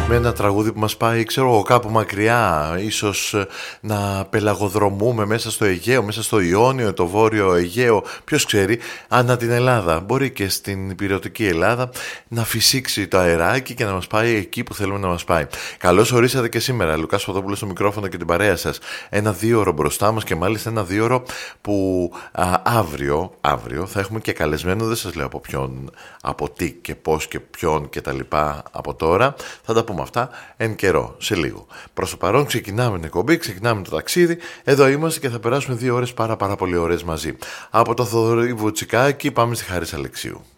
με ένα τραγούδι που μας πάει, ξέρω εγώ, κάπου μακριά, ίσως να πελαγοδρομούμε μέσα στο Αιγαίο, μέσα στο Ιόνιο, το Βόρειο Αιγαίο, ποιος ξέρει, ανά την Ελλάδα, μπορεί και στην υπηρετική Ελλάδα, να φυσήξει το αεράκι και να μας πάει εκεί που θέλουμε να μας πάει. Καλώς ορίσατε και σήμερα, Λουκάς Φωτόπουλος στο μικρόφωνο και την παρέα σας. Ένα 2ωρο μπροστά μας και μάλιστα ένα 2ωρο που αύριο θα έχουμε και καλεσμένο, δεν σας λέω από ποιον, από τι και πώς και ποιον και τα λοιπά από τώρα. Θα τα πούμε αυτά εν καιρό, σε λίγο. Προς το παρόν ξεκινάμε την εκπομπή, ξεκινάμε το ταξίδι. Εδώ είμαστε και θα περάσουμε 2 ώρες πάρα πολύ ωραίες μαζί. Από το Θοδωρή Βουτσικάκη πάμε στη Χάρης Αλεξίου.